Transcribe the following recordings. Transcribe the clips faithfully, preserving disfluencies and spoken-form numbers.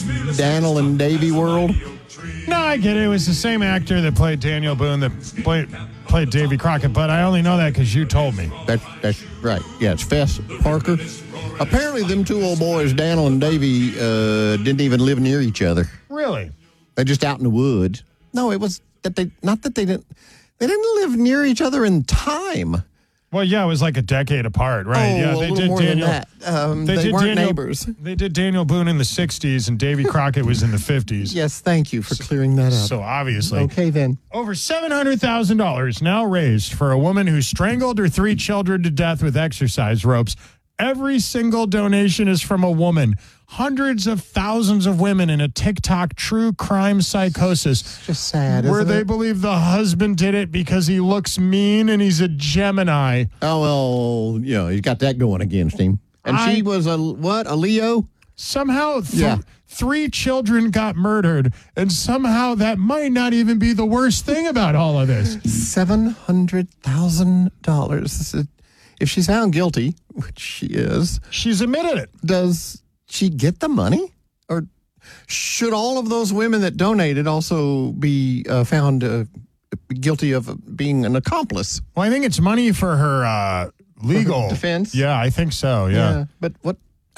Daniel and Davy world? No, I get it. It was the same actor that played Daniel Boone that played played Davy Crockett, but I only know that because you told me. That, that's right. Yeah, it's Fess Parker. Apparently, them two old boys, Daniel and Davy, uh, didn't even live near each other. Really? They're just out in the woods. No, it was that they, not that they didn't, they didn't live near each other in time. Well, yeah, it was like a decade apart, right? Oh, yeah, a they little did more Daniel. than that. Um, they did weren't Daniel, neighbors. They did Daniel Boone in the sixties, and Davy Crockett was in the fifties. Yes, thank you for clearing that up. So obviously. Okay, then. Over seven hundred thousand dollars now raised for a woman who strangled her three children to death with exercise ropes. Every single donation is from a woman. Hundreds of thousands of women in a TikTok true crime psychosis. It's just sad, Where isn't they it? believe the husband did it because he looks mean and he's a Gemini. Oh, well, you know, he's got that going against him. And I- she was a, what, a Leo? Somehow, th- Yeah. three children got murdered, and somehow that might not even be the worst thing about all of this. seven hundred thousand dollars. This is, if she's found guilty, which she is, She's admitted it. does she get the money? Or should all of those women that donated also be uh, found uh, guilty of being an accomplice? Well, I think it's money for her uh, legal For her defense? Yeah, I think so. Yeah. But what?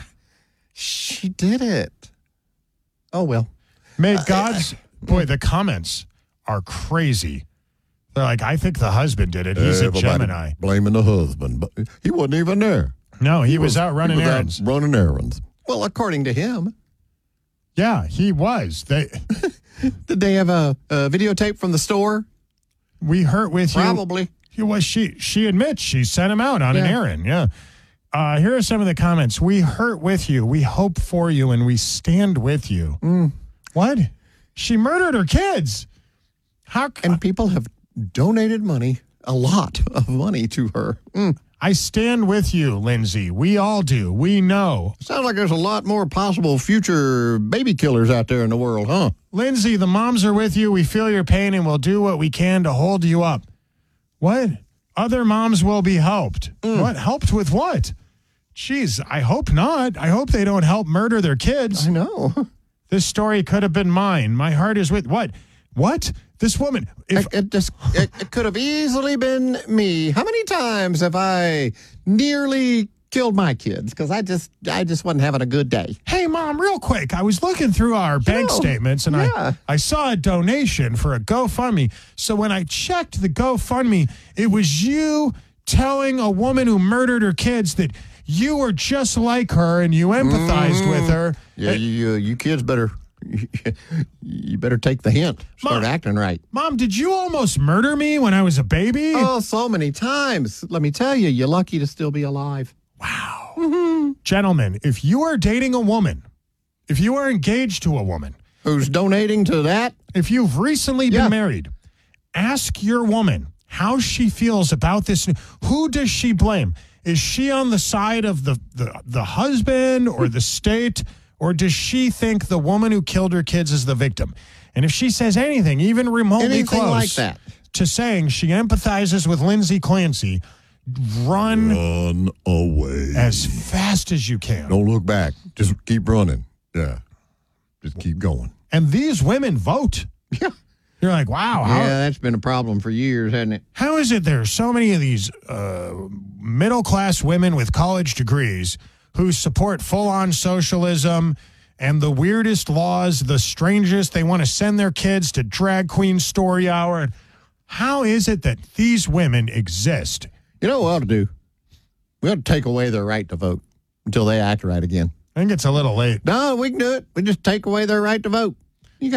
She did it. Oh, well. May God's boy, the comments are crazy. They're like, I think the husband did it. He's a Everybody Gemini. blaming the husband, but he wasn't even there. No, he, was, out running he was out errands. running errands. Well, according to him. Yeah, he was. They Did they have a, a videotape from the store? we hurt with you. Probably. He was she she admits she sent him out on an Yeah. errand. Yeah. Uh, here are some of the comments. We hurt with you. We hope for you, and we stand with you. Mm. What? She murdered her kids. How? c- And people have donated money, a lot of money to her. Mm. I stand with you, Lindsay. We all do. We know. Sounds like there's a lot more possible future baby killers out there in the world, huh? Lindsay, the moms are with you. We feel your pain, and we'll do what we can to hold you up. What? Other moms will be helped. What? Helped with what? Jeez, I hope not. I hope they don't help murder their kids. I know. This story could have been mine. My heart is with what? What? This woman. If It, it just it, it could have easily been me. How many times have I nearly killed my kids because I just I just wasn't having a good day? Hey, Mom, real quick. I was looking through our bank know, statements, and yeah. I, I saw a donation for a GoFundMe. So when I checked the GoFundMe, it was you telling a woman who murdered her kids that you were just like her and you empathized Mm-hmm. with her. Yeah, you, uh, you kids better you better take the hint. Start Mom. acting right. Mom, did you almost murder me when I was a baby? Oh, so many times. Let me tell you, you're lucky to still be alive. Wow. Gentlemen, if you are dating a woman, if you are engaged to a woman, Who's donating to that? if you've recently Yeah. been married, ask your woman how she feels about this. Who does she blame? Is she on the side of the, the, the husband or the state, or does she think the woman who killed her kids is the victim? And if she says anything, even remotely Anything close like that. to saying she empathizes with Lindsay Clancy, run Run away. as fast as you can. Don't look back. Just keep running. Yeah. Just keep going. And these women vote. Yeah. You're like, wow, how, Yeah, that's been a problem for years, hasn't it? how is it there are so many of these uh, middle-class women with college degrees who support full-on socialism and the weirdest laws, the strangest? They want to send their kids to drag queen story hour. How is it that these women exist? You know what we ought to do? We ought to take away their right to vote until they act right again. I think it's a little late. No, we can do it. We just take away their right to vote.